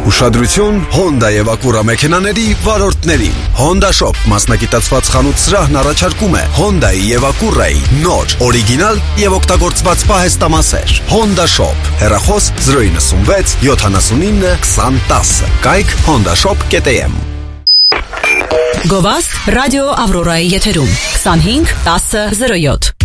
Ուշադրություն Honda եւ Acura մեքենաների վարորդներին։ Honda Shop մասնագիտացված խանութ սրահն առաջարկում է Honda-ի եւ Acura-ի նոր, օրիգինալ եւ օգտագործված պահեստամասեր։ Honda Shop, հեռախոս 096 79 2010։ Կայք hondashop.am։ Գովաստ ռադիո Ավրորայի եթերում 25 10 07